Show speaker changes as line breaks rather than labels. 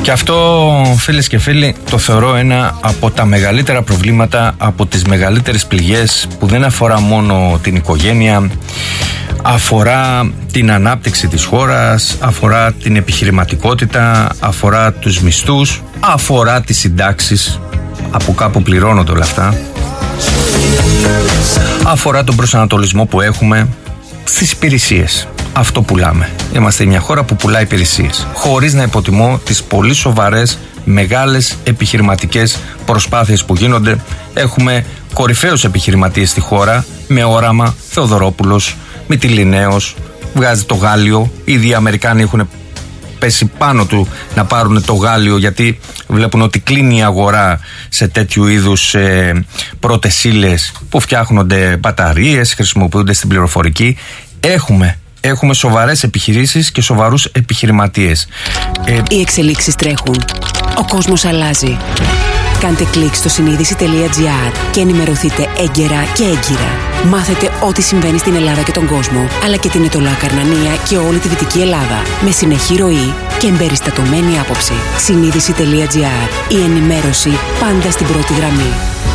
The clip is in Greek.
Και αυτό, φίλες και φίλοι, το θεωρώ ένα από τα μεγαλύτερα προβλήματα, από τις μεγαλύτερες πληγές που δεν αφορά μόνο την οικογένεια, αφορά την ανάπτυξη της χώρας, αφορά την επιχειρηματικότητα, αφορά τους μισθούς, αφορά τις συντάξεις, από κάπου πληρώνονται όλα αυτά, αφορά τον προσανατολισμό που έχουμε στις υπηρεσίες. Αυτό πουλάμε. Είμαστε μια χώρα που πουλάει υπηρεσίες, χωρίς να υποτιμώ τις πολύ σοβαρές, μεγάλες επιχειρηματικές προσπάθειες που γίνονται. Έχουμε κορυφαίους επιχειρηματίες στη χώρα, με όραμα, Θεοδωρόπουλος, Μυτιληναίος, βγάζει το γάλλιο. Ήδη οι Αμερικάνοι έχουν πέσει πάνω του να πάρουν το γάλλιο, γιατί βλέπουν ότι κλείνει η αγορά σε τέτοιου είδους πρώτες ύλες που φτιάχνονται μπαταρίες, χρησιμοποιούνται στην πληροφορική. Έχουμε σοβαρές επιχειρήσεις και σοβαρούς επιχειρηματίες.
Οι εξελίξεις τρέχουν. Ο κόσμος αλλάζει. Κάντε κλικ στο συνείδηση.gr και ενημερωθείτε έγκαιρα και έγκυρα. Μάθετε ό,τι συμβαίνει στην Ελλάδα και τον κόσμο, αλλά και την Αιτωλά Καρνανία και όλη τη Δυτική Ελλάδα, με συνεχή ροή και εμπεριστατωμένη άποψη. Συνείδηση.gr. Η ενημέρωση πάντα στην πρώτη γραμμή.